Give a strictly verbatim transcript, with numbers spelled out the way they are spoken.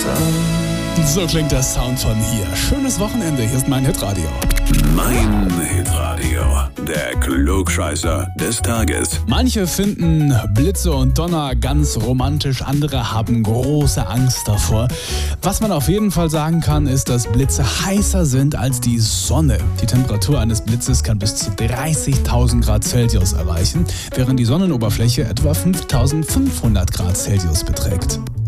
So klingt der Sound von hier. Schönes Wochenende, hier ist mein Hitradio. Mein Hitradio, der Klugscheißer des Tages. Manche finden Blitze und Donner ganz romantisch, andere haben große Angst davor. Was man auf jeden Fall sagen kann, ist, dass Blitze heißer sind als die Sonne. Die Temperatur eines Blitzes kann bis zu dreißigtausend Grad Celsius erreichen, während die Sonnenoberfläche etwa fünftausendfünfhundert Grad Celsius beträgt.